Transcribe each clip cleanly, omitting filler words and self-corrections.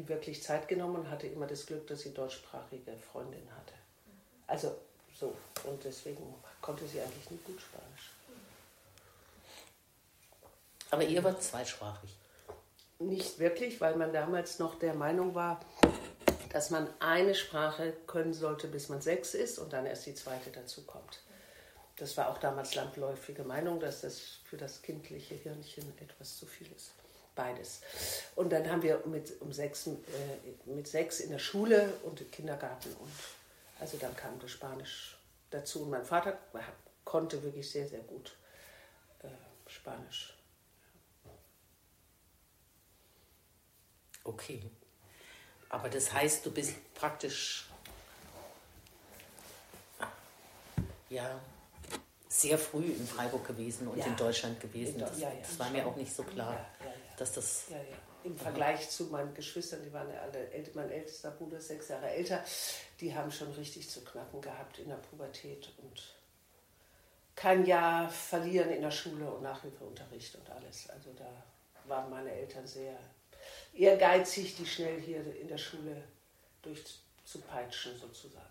nie wirklich Zeit genommen und hatte immer das Glück, dass sie deutschsprachige Freundin hatte. Also so, und deswegen konnte sie eigentlich nie gut Spanisch. Aber ihr wart zweisprachig? Nicht wirklich, weil man damals noch der Meinung war, dass man eine Sprache können sollte, bis man 6 ist und dann erst die zweite dazu kommt. Das war auch damals landläufige Meinung, dass das für das kindliche Hirnchen etwas zu viel ist. Beides. Und dann haben wir mit 6 in der Schule und im Kindergarten und also dann kam das Spanisch dazu. Und mein Vater konnte wirklich sehr, sehr gut Spanisch. Okay. Aber das heißt, du bist praktisch ja sehr früh in Freiburg gewesen und in Deutschland gewesen. Das war mir auch nicht so klar, dass das... Ja. Im Vergleich zu meinen Geschwistern, die waren ja alle, mein ältester Bruder ist 6 Jahre älter, die haben schon richtig zu knacken gehabt in der Pubertät und kein Jahr verlieren in der Schule und Nachhilfeunterricht und alles. Also da waren meine Eltern sehr ehrgeizig, die schnell hier in der Schule durchzupeitschen sozusagen.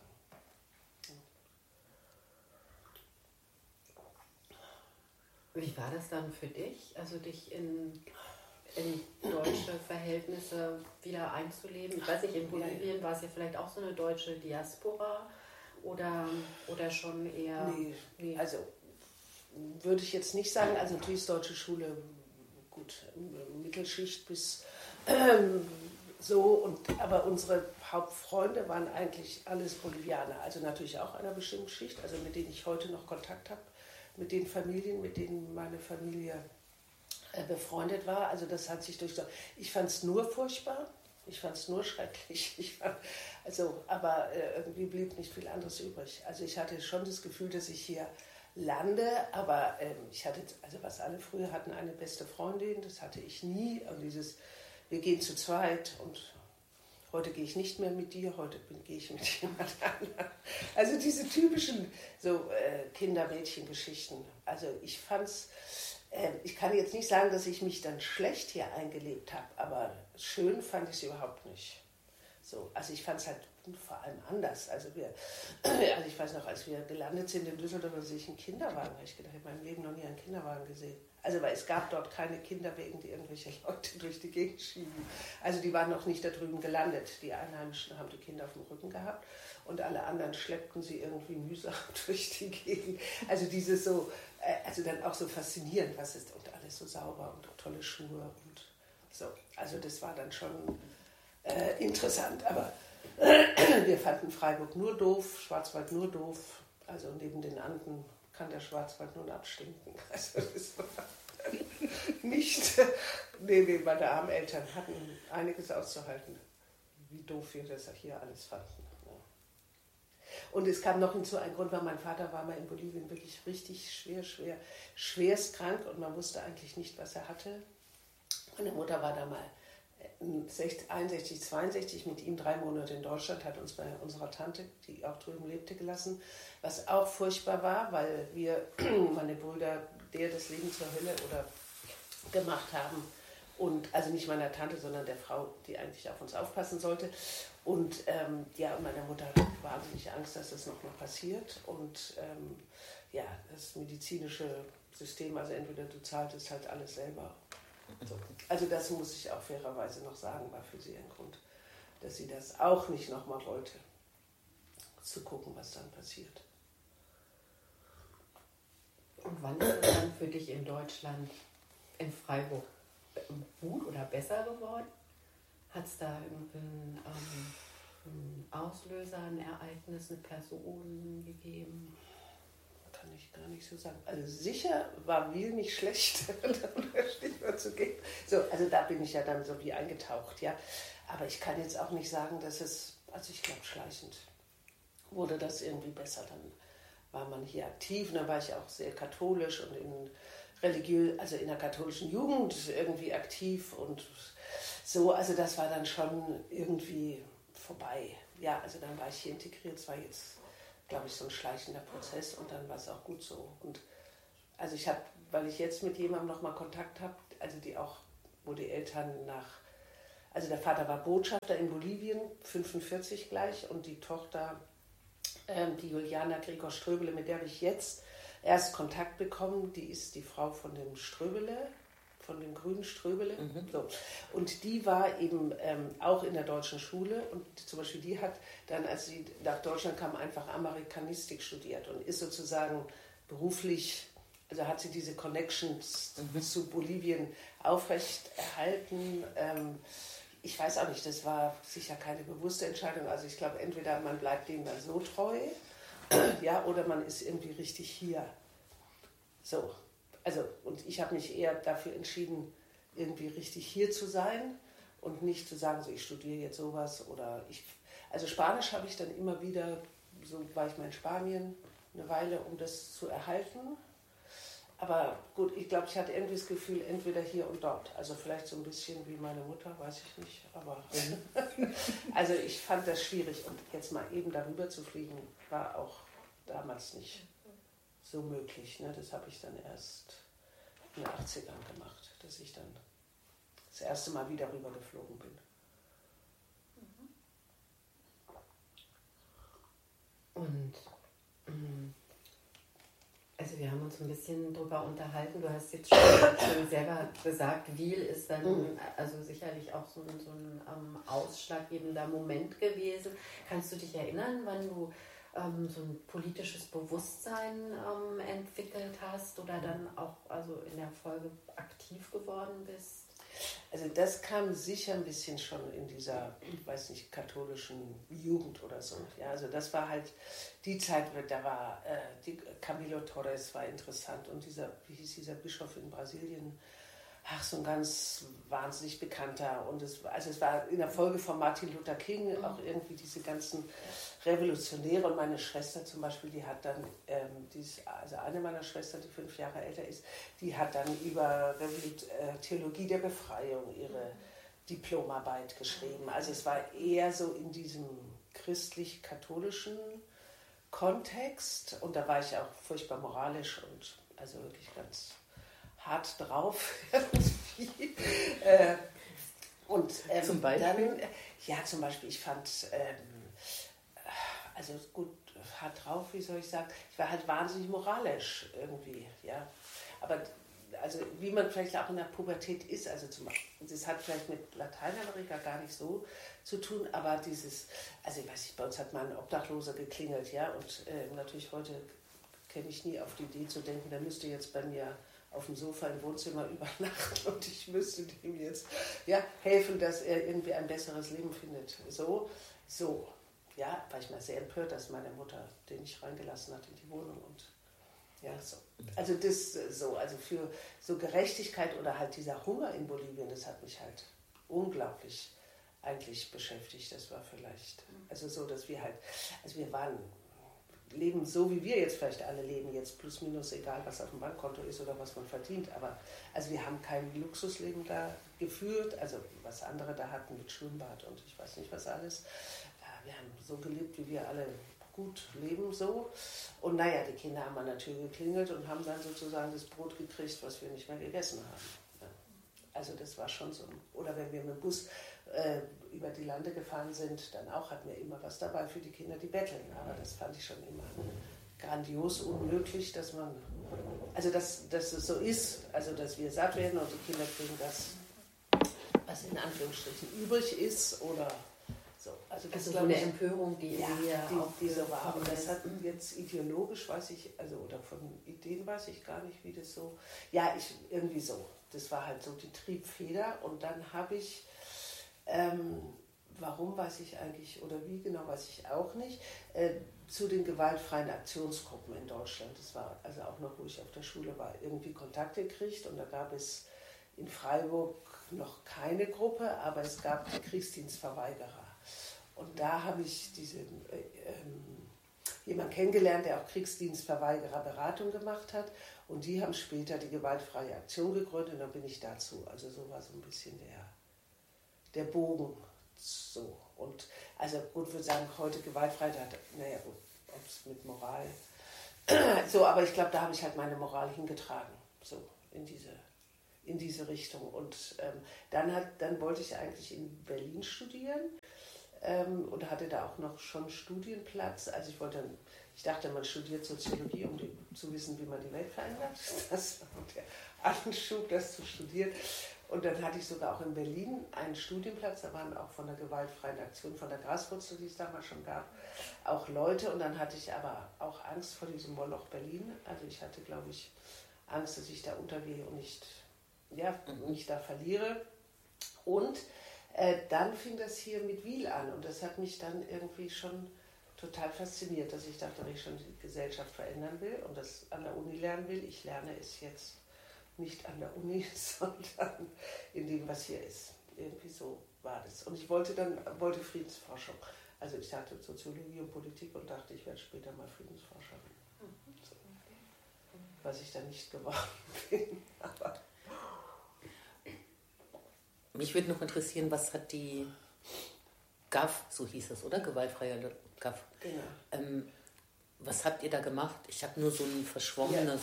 Wie war das dann für dich, also dich in deutsche Verhältnisse wieder einzuleben? Ich weiß nicht, in Bolivien war es ja vielleicht auch so eine deutsche Diaspora oder schon eher... Nee, also würde ich jetzt nicht sagen, also natürlich ist deutsche Schule gut, Mittelschicht bis so, aber unsere Hauptfreunde waren eigentlich alles Bolivianer, also natürlich auch einer bestimmten Schicht, also mit denen ich heute noch Kontakt habe, mit den Familien, mit denen meine Familie befreundet war. Also das hat sich ich fand es nur furchtbar, ich fand es nur schrecklich. Aber irgendwie blieb nicht viel anderes übrig. Also ich hatte schon das Gefühl, dass ich hier lande, aber ich hatte, also was alle früher hatten, eine beste Freundin, das hatte ich nie. Und wir gehen zu zweit und heute gehe ich nicht mehr mit dir, heute gehe ich mit jemand anderem. Also diese typischen Kinder-Mädchen-Geschichten. Also ich fand's, ich kann jetzt nicht sagen, dass ich mich dann schlecht hier eingelebt habe, aber schön fand ich es überhaupt nicht. So, also ich fand es halt vor allem anders. Also ich weiß noch, als wir gelandet sind in Düsseldorf, sehe ich einen Kinderwagen. Da habe ich gedacht, ich habe in meinem Leben noch nie einen Kinderwagen gesehen. Also weil es gab dort keine Kinderwegen, die irgendwelche Leute durch die Gegend schieben. Also die waren noch nicht da drüben gelandet. Die Einheimischen haben die Kinder auf dem Rücken gehabt und alle anderen schleppten sie irgendwie mühsam durch die Gegend. Also dieses so, also dann auch so faszinierend, was ist und alles so sauber und tolle Schuhe und so. Also das war dann schon interessant, aber wir fanden Freiburg nur doof, Schwarzwald nur doof. Also neben den Anden kann der Schwarzwald nur abstinken. Also das war nicht... Nee, meine armen Eltern hatten einiges auszuhalten, wie doof wir das hier alles fanden. Ja. Und es kam noch hinzu ein Grund, weil mein Vater war mal in Bolivien wirklich richtig schwerst krank und man wusste eigentlich nicht, was er hatte. Meine Mutter war da mal 61, 62 mit ihm 3 Monate in Deutschland, hat uns bei unserer Tante, die auch drüben lebte, gelassen, was auch furchtbar war, weil wir, meine Brüder, das Leben zur Hölle gemacht haben. Und also nicht meiner Tante, sondern der Frau, die eigentlich auf uns aufpassen sollte. Und meine Mutter hatte wahnsinnig Angst, dass das nochmal passiert. Und das medizinische System, also entweder du zahltest halt alles selber. Also das muss ich auch fairerweise noch sagen, war für sie ein Grund, dass sie das auch nicht nochmal wollte, zu gucken, was dann passiert. Und wann ist es dann für dich in Deutschland, in Freiburg, gut oder besser geworden? Hat es da irgendeinen Auslöser, ein Ereignis, eine Person gegeben? Kann ich gar nicht so sagen. Also sicher war Wil nicht schlecht, um das Stichwort zu geben. So, also da bin ich ja dann so wie eingetaucht, ja. Aber ich kann jetzt auch nicht sagen, dass es, also ich glaube schleichend wurde das irgendwie besser. Dann war man hier aktiv und dann war ich auch sehr katholisch und in der katholischen Jugend irgendwie aktiv und so. Also das war dann schon irgendwie vorbei. Ja, also dann war ich hier integriert, es war jetzt, glaube ich, so ein schleichender Prozess und dann war es auch gut so. Und also weil ich jetzt mit jemandem nochmal Kontakt habe, also wo die Eltern nach Also der Vater war Botschafter in Bolivien, 1945 gleich, und die Tochter, die Juliana Gregor Ströbele, mit der habe ich jetzt erst Kontakt bekommen, die ist die Frau von dem Ströbele, von dem grünen Ströbele. So. Und die war eben auch in der deutschen Schule, und zum Beispiel die hat dann, als sie nach Deutschland kam, einfach Amerikanistik studiert und ist sozusagen beruflich, also hat sie diese Connections zu Bolivien aufrechterhalten. Ich weiß auch nicht, das war sicher keine bewusste Entscheidung. Also ich glaube, entweder man bleibt denen dann so treu, ja, oder man ist irgendwie richtig hier. So. Also, und ich habe mich eher dafür entschieden, irgendwie richtig hier zu sein und nicht zu sagen, so ich studiere jetzt sowas oder ich. Also Spanisch habe ich dann immer wieder, so war ich mal in Spanien eine Weile, um das zu erhalten. Aber gut, ich glaube, ich hatte irgendwie das Gefühl, entweder hier und dort. Also vielleicht so ein bisschen wie meine Mutter, weiß ich nicht. Aber also ich fand das schwierig. Und jetzt mal eben darüber zu fliegen, war auch damals nicht so möglich. Ne? Das habe ich dann erst in den 80ern gemacht, dass ich dann das erste Mal wieder rüber geflogen bin. Und also wir haben uns ein bisschen darüber unterhalten. Du hast jetzt schon selber gesagt, Wil ist dann also sicherlich auch so ein ausschlaggebender Moment gewesen. Kannst du dich erinnern, wann du so ein politisches Bewusstsein entwickelt hast oder dann auch also in der Folge aktiv geworden bist? Also das kam sicher ein bisschen schon in dieser, ich weiß nicht, katholischen Jugend oder so. Ja, also das war halt die Zeit, da war die Camilo Torres war interessant und dieser, wie hieß dieser Bischof in Brasilien, so ein ganz wahnsinnig bekannter. Und es war in der Folge von Martin Luther King auch irgendwie diese ganzen Revolutionäre. Und meine Schwester zum Beispiel, die hat dann, also eine meiner Schwestern, die 5 Jahre älter ist, die hat dann über Theologie der Befreiung ihre Diplomarbeit geschrieben. Also es war eher so in diesem christlich-katholischen Kontext. Und da war ich auch furchtbar moralisch und also wirklich ganz hart drauf. Und zum Beispiel? Dann, ja, zum Beispiel, ich fand, also gut, hart drauf, wie soll ich sagen, ich war halt wahnsinnig moralisch irgendwie, ja. Aber also wie man vielleicht auch in der Pubertät ist, also das hat vielleicht mit Lateinamerika gar nicht so zu tun, aber dieses, also ich weiß nicht, bei uns hat mal ein Obdachloser geklingelt, ja, und natürlich heute käme ich nie auf die Idee zu denken, der müsste jetzt bei mir auf dem Sofa im Wohnzimmer übernachten und ich müsste dem jetzt helfen, dass er irgendwie ein besseres Leben findet. So, ja, war ich mal sehr empört, dass meine Mutter den nicht reingelassen hat in die Wohnung und ja, so. Also das so, also für so Gerechtigkeit oder halt dieser Hunger in Bolivien, das hat mich halt unglaublich eigentlich beschäftigt. Das war vielleicht, also so, dass wir halt, also wir leben so, wie wir jetzt vielleicht alle leben, jetzt plus minus, egal was auf dem Bankkonto ist oder was man verdient, aber also wir haben kein Luxusleben da geführt, also was andere da hatten mit Schwimmbad und ich weiß nicht was alles. Ja, wir haben so gelebt, wie wir alle gut leben so. Und naja, die Kinder haben an der Tür geklingelt und haben dann sozusagen das Brot gekriegt, was wir nicht mehr gegessen haben. Ja. Also das war schon so. Oder wenn wir mit dem Bus über die Lande gefahren sind, dann auch hatten wir immer was dabei für die Kinder, die betteln. Aber das fand ich schon immer grandios unmöglich, dass man, also dass es so ist, also dass wir satt werden und die Kinder kriegen das, was in Anführungsstrichen übrig ist oder so. Also so eine Empörung, die so war. Und das hat jetzt ideologisch, weiß ich, also oder von Ideen weiß ich gar nicht, wie das so, irgendwie so. Das war halt so die Triebfeder und dann habe ich warum weiß ich eigentlich oder wie genau weiß ich auch nicht, zu den gewaltfreien Aktionsgruppen in Deutschland. Das war also auch noch, wo ich auf der Schule war, irgendwie Kontakt gekriegt und da gab es in Freiburg noch keine Gruppe, aber es gab die Kriegsdienstverweigerer. Und da habe ich jemanden kennengelernt, der auch Kriegsdienstverweigerer-Beratung gemacht hat und die haben später die gewaltfreie Aktion gegründet und dann bin ich dazu. Also so war so ein bisschen der Bogen so. Und also gut, würde sagen, heute Gewaltfreiheit, naja gut, ob es mit Moral, so, aber ich glaube, da habe ich halt meine Moral hingetragen, so in diese in diese Richtung. Und dann wollte ich eigentlich in Berlin studieren und hatte da auch noch schon Studienplatz. Also ich dachte, man studiert Soziologie, um zu wissen, wie man die Welt verändert. Das war der Anschub, das zu studieren. Und dann hatte ich sogar auch in Berlin einen Studienplatz, da waren auch von der gewaltfreien Aktion, von der Graswurzel, die es damals schon gab, auch Leute. Und dann hatte ich aber auch Angst vor diesem Moloch Berlin. Also ich hatte, glaube ich, Angst, dass ich da untergehe und mich da verliere. Und dann fing das hier mit Wil an und das hat mich dann irgendwie schon total fasziniert, dass ich dachte, wenn ich schon die Gesellschaft verändern will und das an der Uni lernen will, ich lerne es jetzt nicht an der Uni, sondern in dem, was hier ist. Irgendwie so war das. Und ich wollte Friedensforschung. Also ich hatte Soziologie und Politik und dachte, ich werde später mal Friedensforscherin. So. Was ich dann nicht geworden bin. Aber mich würde noch interessieren, was hat die GAF, so hieß es, oder? Gewaltfreie GAF. Genau. Was habt ihr da gemacht? Ich habe nur so ein verschwommenes,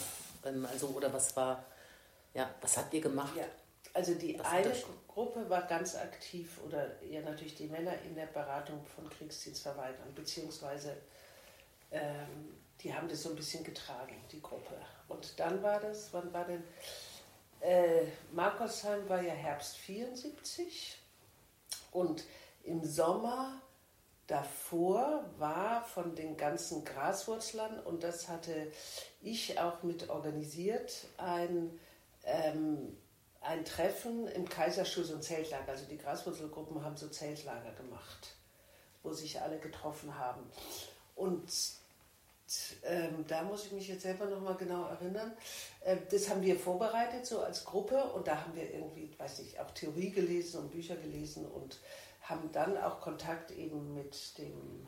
was habt ihr gemacht? Ja, also die eine Gruppe war ganz aktiv, oder ja natürlich die Männer in der Beratung von Kriegsdienstverweigern, beziehungsweise die haben das so ein bisschen getragen, die Gruppe. Und dann war das, wann war denn, Markolsheim war ja Herbst 74 und im Sommer davor war von den ganzen Graswurzlern, und das hatte ich auch mit organisiert, ein Treffen im Kaiserstuhl, so ein Zeltlager. Also die Graswurzelgruppen haben so Zeltlager gemacht, wo sich alle getroffen haben. Und da muss ich mich jetzt selber nochmal genau erinnern. Das haben wir vorbereitet, so als Gruppe, und da haben wir irgendwie, weiß nicht, auch Theorie gelesen und Bücher gelesen und haben dann auch Kontakt eben mit dem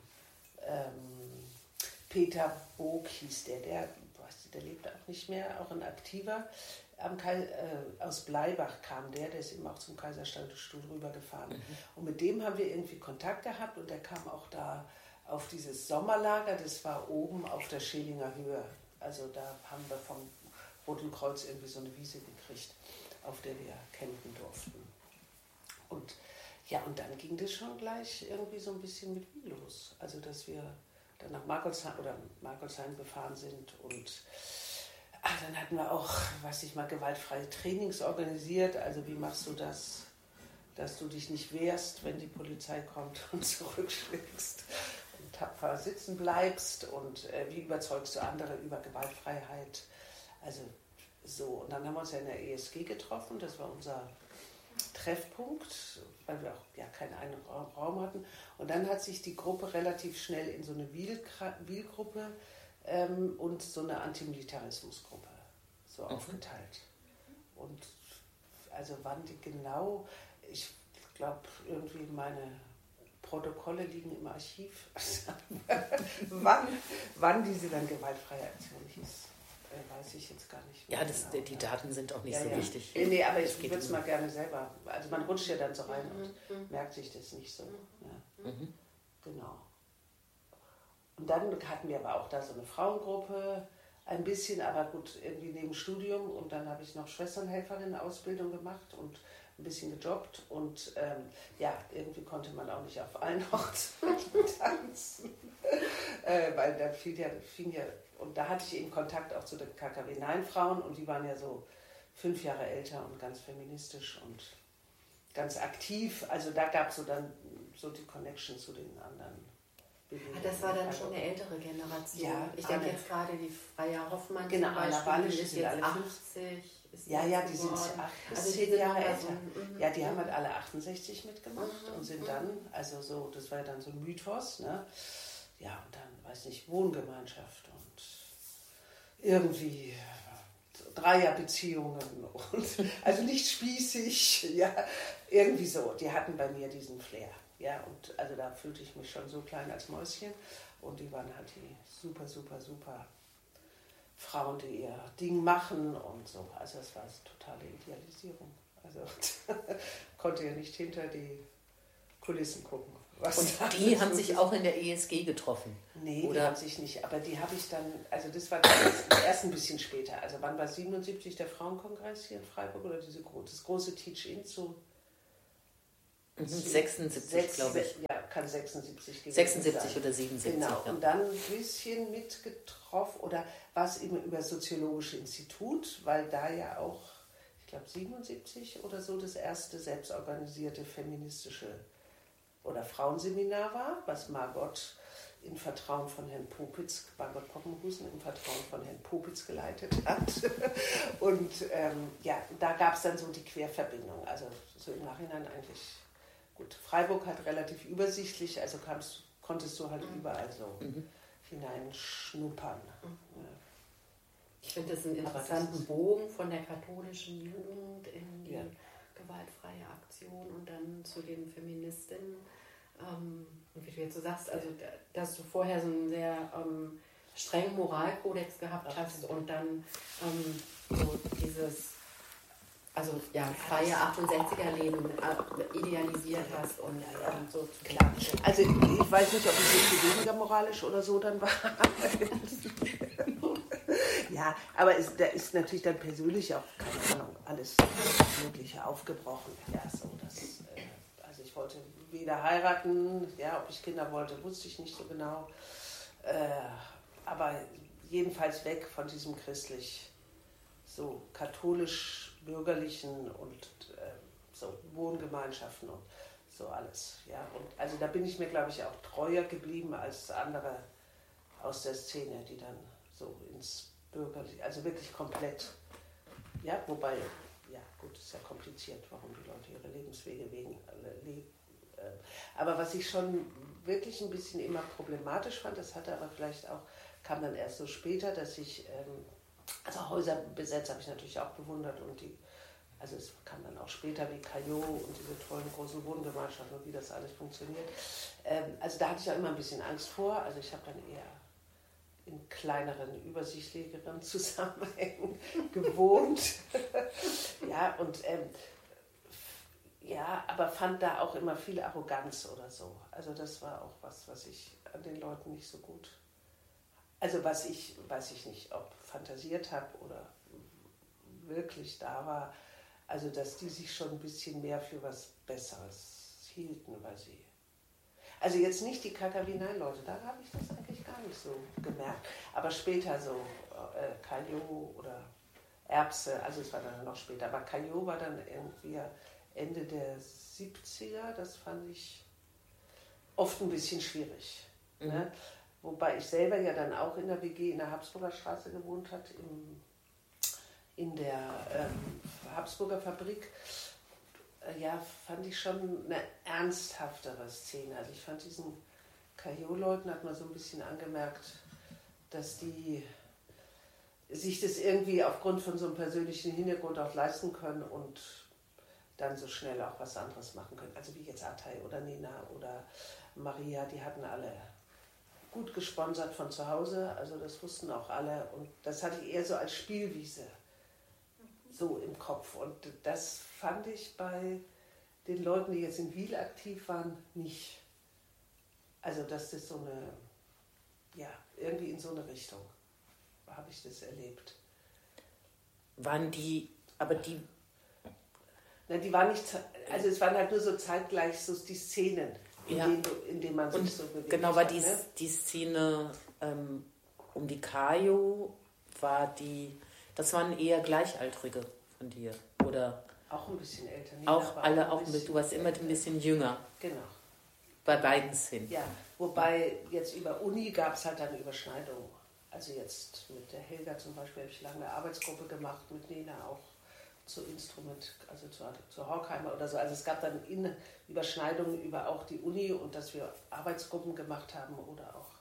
Peter Bog hieß der lebt auch nicht mehr, auch ein Aktiver. Aus Bleibach kam der ist eben auch zum Kaiserstuhl rübergefahren. Mhm. Und mit dem haben wir irgendwie Kontakt gehabt und der kam auch da auf dieses Sommerlager, das war oben auf der Schelinger Höhe. Also da haben wir vom Roten Kreuz irgendwie so eine Wiese gekriegt, auf der wir campen durften. Und ja, und dann ging das schon gleich irgendwie so ein bisschen mit Wil los. Also dass wir dann nach Markolsheim gefahren sind und dann hatten wir auch, gewaltfreie Trainings organisiert. Also wie machst du das, dass du dich nicht wehrst, wenn die Polizei kommt und zurückschlägst und tapfer sitzen bleibst, und wie überzeugst du andere über Gewaltfreiheit. Also so, und dann haben wir uns ja in der ESG getroffen, das war unser Treffpunkt, weil wir auch keinen eigenen Raum hatten. Und dann hat sich die Gruppe relativ schnell in so eine Wil-Gruppe und so eine Antimilitarismusgruppe so aufgeteilt. Und also wann die genau, ich glaube irgendwie meine Protokolle liegen im Archiv, wann diese dann gewaltfreie Aktion hieß, weiß ich jetzt gar nicht. Ja, die Daten sind auch nicht so wichtig. Nee, aber ich würde es mal gerne selber, also man rutscht ja dann so rein und merkt sich das nicht so. Ja. Mhm. Genau. Und dann hatten wir aber auch da so eine Frauengruppe, ein bisschen, aber gut, irgendwie neben Studium. Und dann habe ich noch Schwesternhelferin-Ausbildung gemacht und ein bisschen gejobbt. Und irgendwie konnte man auch nicht auf allen Hochzeiten tanzen. Weil da fing ja, und da hatte ich eben Kontakt auch zu den KKW-9-Frauen, und die waren ja so 5 Jahre älter und ganz feministisch und ganz aktiv. Also da gab es so dann so die Connection zu den anderen. Das war dann schon eine ältere Generation. Ja, ich denke jetzt gerade die Freya Hoffmann, genau, die ist jetzt 80. Die sind 10 Jahre älter. Ja, die haben halt alle 68 mitgemacht und sind dann, also so, das war ja dann so ein Mythos, ne? Ja, und dann, weiß nicht, Wohngemeinschaft und irgendwie Dreierbeziehungen und also nicht spießig, ja, irgendwie so. Die hatten bei mir diesen Flair. Ja, und also da fühlte ich mich schon so klein als Mäuschen, und die waren halt die super, super, super Frauen, die ihr Ding machen und so. Also das war eine totale Idealisierung. Also konnte ja nicht hinter die Kulissen gucken. Und die haben sich auch in der ESG getroffen? Nee, die haben sich nicht, aber die habe ich dann, also das war erst ein bisschen später. Also wann war 77 der Frauenkongress hier in Freiburg oder das große Teach-In zu 76, glaube ich. Ja, kann 76 gewesen 76 sein. Oder 77. Genau, ja. und dann ein bisschen mitgetroffen, oder war es eben über das Soziologische Institut, weil da ja auch, ich glaube 77 oder so, das erste selbstorganisierte feministische oder Frauenseminar war, was Margot im Vertrauen von Herrn Popitz, Margot Poppenhusen im Vertrauen von Herrn Popitz geleitet hat. Und da gab es dann so die Querverbindung, also so im Nachhinein eigentlich. Gut, Freiburg halt relativ übersichtlich, also konntest du halt überall so hineinschnuppern. Ja. Ich finde das einen interessanten Bogen von der katholischen Jugend in die gewaltfreie Aktion und dann zu den Feministinnen. Und wie du jetzt so sagst, also dass du vorher so einen sehr strengen Moralkodex gehabt hast und dann so dieses freie 68er-Leben idealisiert hast und so. Klar. Also ich weiß nicht, ob ich jetzt weniger moralisch oder so dann war. Ja, aber da ist natürlich dann persönlich auch, keine Ahnung, alles Mögliche aufgebrochen. Ja, so also ich wollte weder heiraten, ob ich Kinder wollte, wusste ich nicht so genau. Aber jedenfalls weg von diesem so katholisch-bürgerlichen und so Wohngemeinschaften und so alles. Ja. Und also da bin ich mir, glaube ich, auch treuer geblieben als andere aus der Szene, die dann so ins Bürgerliche, also wirklich komplett, wobei, gut, ist ja kompliziert, warum die Leute ihre Lebenswege leben. Aber was ich schon wirklich ein bisschen immer problematisch fand, das hatte aber vielleicht auch, kam dann erst so später, dass ich, also Häuser besetzt habe ich natürlich auch bewundert und also es kam dann auch später wie Caillot und diese tollen großen Wohngemeinschaften und wie das alles funktioniert. Also da hatte ich auch immer ein bisschen Angst vor, also ich habe dann eher in kleineren, übersichtlicheren Zusammenhängen gewohnt. Aber fand da auch immer viel Arroganz oder so. Also das war auch was ich an den Leuten nicht so gut, also weiß ich nicht, ob fantasiert habe oder wirklich da war, also dass die sich schon ein bisschen mehr für was Besseres hielten, weil sie, also jetzt nicht die Kakawinei-Leute, da habe ich das eigentlich gar nicht so gemerkt, aber später so Caillot oder Erbse, also es war dann noch später, aber Caillot war dann irgendwie Ende der 70er, das fand ich oft ein bisschen schwierig. Ne? Wobei ich selber ja dann auch in der WG in der Habsburger Straße gewohnt hat, in der Habsburger Fabrik. Fand ich schon eine ernsthaftere Szene. Also ich fand diesen Caillot-Leuten, hat man so ein bisschen angemerkt, dass die sich das irgendwie aufgrund von so einem persönlichen Hintergrund auch leisten können und dann so schnell auch was anderes machen können. Also wie jetzt Atay oder Nena oder Maria, die hatten alle gut gesponsert von zu Hause, also das wussten auch alle und das hatte ich eher so als Spielwiese so im Kopf und das fand ich bei den Leuten, die jetzt in Wil aktiv waren, nicht. Also dass das so eine, irgendwie in so eine Richtung habe ich das erlebt. Waren die, die waren nicht, also es waren halt nur so zeitgleich so die Szenen, in denen man sich so bewegt. Genau, war die Szene um die Caillot, das waren eher Gleichaltrige von dir, oder? Auch ein bisschen älter. Du warst immer ein bisschen jünger. Genau. Bei beiden Szenen. Ja, wobei jetzt über Uni gab es halt eine Überschneidung. Also jetzt mit der Helga zum Beispiel habe ich lange eine Arbeitsgruppe gemacht, mit Nena auch zu Instrument, also zu Horkheimer oder so. Also es gab dann Überschneidungen über auch die Uni und dass wir Arbeitsgruppen gemacht haben oder auch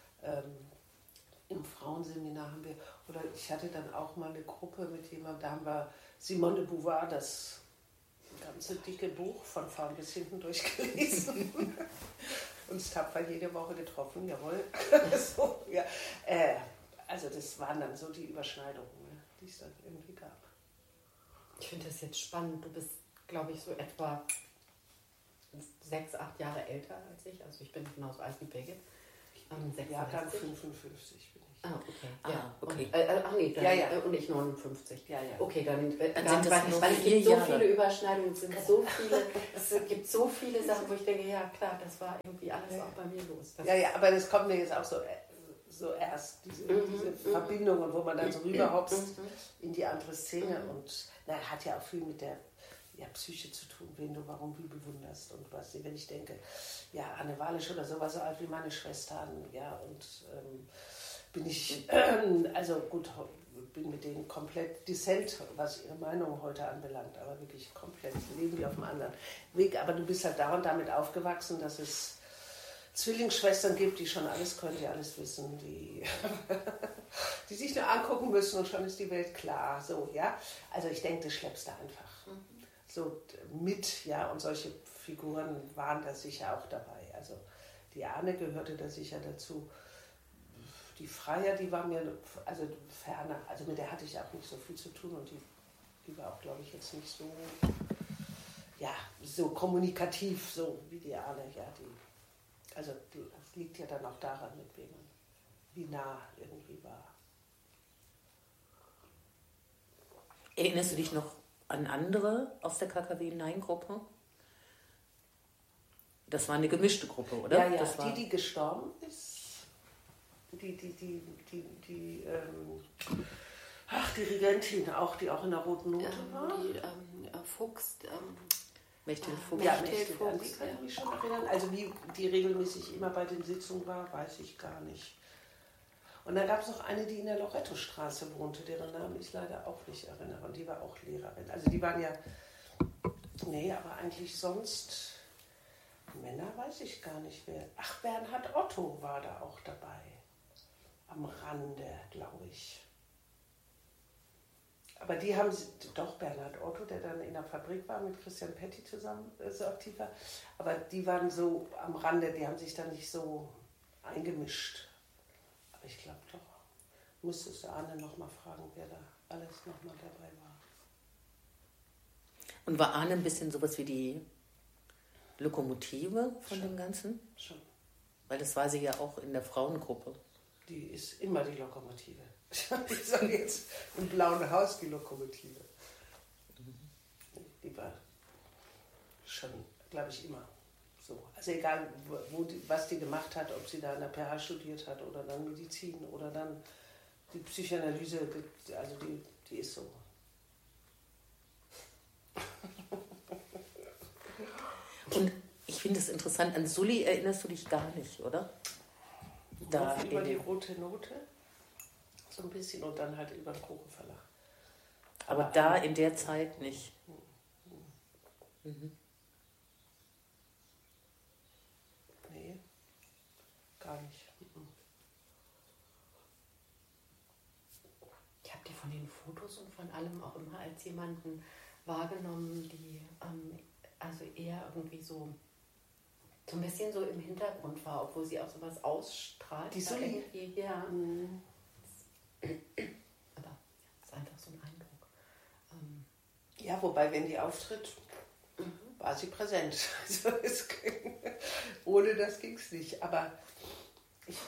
im Frauenseminar haben wir, oder ich hatte dann auch mal eine Gruppe mit jemandem, da haben wir Simone de Beauvoir, das ganze dicke Buch von vorn bis hinten durchgelesen. Uns tapfer jede Woche getroffen, jawohl. So, ja. Also das waren dann so die Überschneidungen, ne, die es dann irgendwie gab. Ich finde das jetzt spannend. Du bist, glaube ich, so etwa 6, 8 Jahre älter als ich. Also ich bin genauso alt wie Birgit. Jahrgang 55 bin ich. Okay. Okay. Und ich 59. Ja. Okay, dann sind das weil es gibt so viele Überschneidungen, es gibt so viele Sachen, wo ich denke, ja klar, das war irgendwie alles auch bei mir los. Aber das kommt mir jetzt auch so erst, diese Verbindungen, wo man dann so rüberhopst in die andere Szene und hat ja auch viel mit der Psyche zu tun, wen du warum wie bewunderst und was. Wenn ich denke, Anne Walisch oder so war so alt wie meine Schwestern, und bin ich, also gut, bin mit denen komplett dissent, was ihre Meinung heute anbelangt, aber wirklich komplett, leben wir auf einem anderen Weg. Aber du bist halt damit aufgewachsen, dass es Zwillingsschwestern gibt, die schon alles können, die alles wissen, die sich nur angucken müssen und schon ist die Welt klar. So, Also ich denke, das schleppst du einfach so mit, und solche Figuren waren da sicher auch dabei. Also die Anne gehörte da sicher dazu. Die Freier, die war mir ferner, also mit der hatte ich auch nicht so viel zu tun und die war auch, glaube ich, jetzt nicht so, so kommunikativ, so wie die Anne, also das liegt ja dann auch daran, mit wem man wie nah irgendwie war. Erinnerst du dich noch an andere aus der KKW-Nein-Gruppe? Das war eine gemischte Gruppe, oder? Ja, das war die gestorben ist. Die Dirigentin auch, die auch in der Roten Note war. Die Fuchs. Mechthild Fuchs. Mechthild Fuchs, an die kann ich mich schon erinnern. Also wie die regelmäßig immer bei den Sitzungen war, weiß ich gar nicht. Und dann gab es noch eine, die in der Lorettostraße wohnte, deren Namen ich leider auch nicht erinnere. Und die war auch Lehrerin. Also die waren aber eigentlich sonst, Männer weiß ich gar nicht wer. Ach, Bernhard Otto war da auch dabei. Am Rande, glaube ich. Aber die haben, doch Bernhard Otto, der dann in der Fabrik war, mit Christian Petti zusammen so aktiv war. Aber die waren so am Rande, die haben sich dann nicht so eingemischt. Aber ich glaube doch, müsstest du Arne nochmal fragen, wer da alles nochmal dabei war. Und war Arne ein bisschen sowas wie die Lokomotive von dem Ganzen? Schon. Weil das war sie ja auch in der Frauengruppe. Die ist immer die Lokomotive. Ich sage jetzt im Blauen Haus die Lokomotive. Die war schon, glaube ich, immer so. Also egal, was die gemacht hat, ob sie da in der PH studiert hat oder dann Medizin oder dann die Psychoanalyse, also die ist so. Und ich finde es interessant, an Sully erinnerst du dich gar nicht, oder? Da über die Rote Note, so ein bisschen, und dann halt über den Kuchenverlag. Aber da in der Zeit nicht. Nee, gar nicht. Ich habe die von den Fotos und von allem auch immer als jemanden wahrgenommen, die also eher irgendwie so ein bisschen so im Hintergrund war, obwohl sie auch sowas ausstrahlt. Die Sully? Ja. Aber es ist einfach so ein Eindruck. Ja, wobei, wenn die auftritt, war sie präsent. Ohne das ging es nicht. Aber ich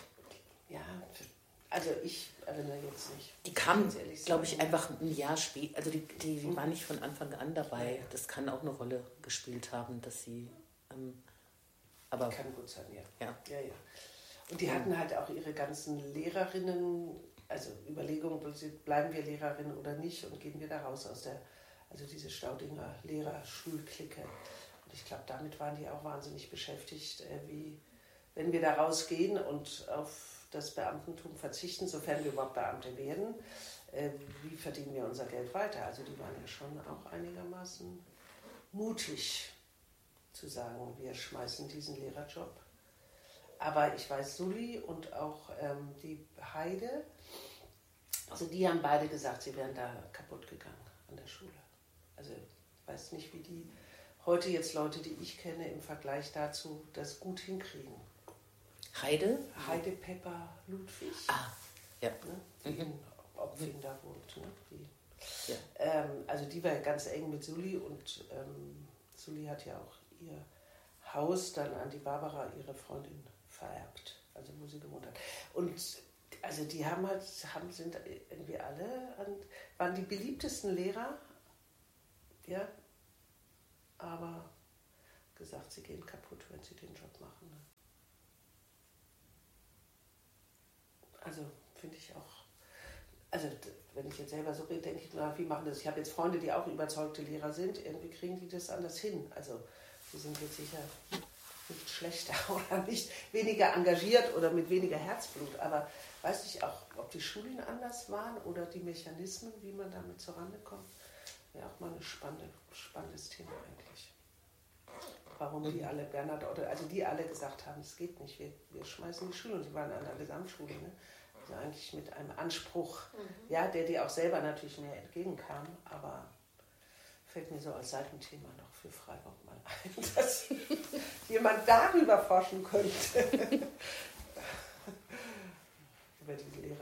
erinnere jetzt nicht. Die kam, glaube ich, einfach ein Jahr später. Also die war nicht von Anfang an dabei. Ja. Das kann auch eine Rolle gespielt haben, dass sie... aber kann gut sein, ja. Ja. Und die hatten halt auch ihre ganzen Lehrerinnen, also Überlegungen, bleiben wir Lehrerinnen oder nicht und gehen wir da raus aus diese Staudinger Lehrerschulklicke. Und ich glaube, damit waren die auch wahnsinnig beschäftigt, wie wenn wir da rausgehen und auf das Beamtentum verzichten, sofern wir überhaupt Beamte werden, wie verdienen wir unser Geld weiter? Also die waren ja schon auch einigermaßen mutig zu sagen, wir schmeißen diesen Lehrerjob. Aber ich weiß, Sully und auch die Heide, also die haben beide gesagt, sie wären da kaputt gegangen an der Schule. Also ich weiß nicht, wie die heute jetzt Leute, die ich kenne, im Vergleich dazu das gut hinkriegen. Heide? Heide Pepper Ludwig. Ja. Ne, die in Opfing da wohnt. Ne, also die war ganz eng mit Sully und Sully hat ja auch ihr Haus dann an die Barbara, ihre Freundin, vererbt, also wo sie gewohnt hat. Und also die sind irgendwie alle, waren die beliebtesten Lehrer, ja, aber gesagt, sie gehen kaputt, wenn sie den Job machen. Ne? Also finde ich auch, also wenn ich jetzt selber so rede, denke ich, na, wie machen das? Ich habe jetzt Freunde, die auch überzeugte Lehrer sind, irgendwie kriegen die das anders hin. Also die sind jetzt sicher nicht schlechter oder nicht weniger engagiert oder mit weniger Herzblut, aber weiß ich auch, ob die Schulen anders waren oder die Mechanismen, wie man damit zurande kommt, wäre auch mal ein spannendes Thema eigentlich. Warum die alle, Bernhard Otte, also die alle gesagt haben, es geht nicht, wir schmeißen die Schule. Und sie waren an der Gesamtschule, ne? Also eigentlich mit einem Anspruch, ja, der dir auch selber natürlich mehr entgegenkam, aber fällt mir so als Seitenthema noch für Freiburg mal ein, dass jemand darüber forschen könnte. Über diese Lehrer.